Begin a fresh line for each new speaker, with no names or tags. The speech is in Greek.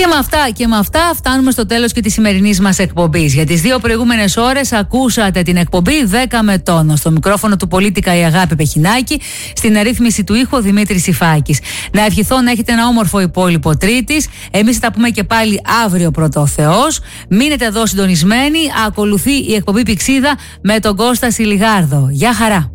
Και με αυτά φτάνουμε στο τέλος και της σημερινής μας εκπομπής. Για τις 2 προηγούμενες ώρες ακούσατε την εκπομπή 10 με τόνο. Στο μικρόφωνο του Πολίτικα η Αγάπη Πεχινάκη, στην αρρύθμιση του ήχου Δημήτρης Σιφάκης. Να ευχηθώ να έχετε ένα όμορφο υπόλοιπο Τρίτης. Εμείς θα τα πούμε και πάλι αύριο, πρώτο ο Θεός. Μείνετε εδώ συντονισμένοι. Ακολουθεί η εκπομπή Πηξίδα με τον Κώστα Σιλιγάρδο. Γεια χαρά.